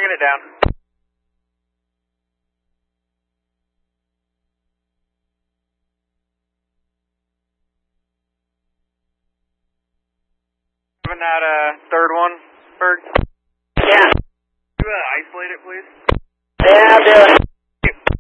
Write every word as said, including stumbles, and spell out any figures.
bringing it down. Having that uh, third one, Berg.